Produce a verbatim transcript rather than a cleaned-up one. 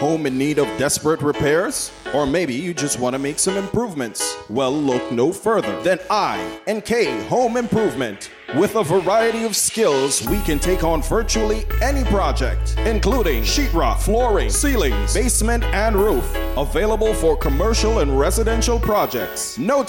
home in need of desperate repairs? Or maybe you just want to make some improvements? Well, look no further than I and K Home Improvement. With a variety of skills, we can take on virtually any project, including sheetrock, flooring, ceilings, basement, and roof. Available for commercial and residential projects. No